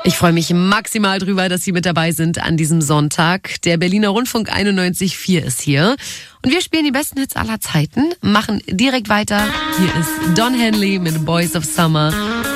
Ich freue mich maximal drüber, dass Sie mit dabei sind an diesem Sonntag. Der Berliner Rundfunk 91.4 ist hier. Und wir spielen die besten Hits aller Zeiten, machen direkt weiter. Hier ist Don Henley mit Boys of Summer.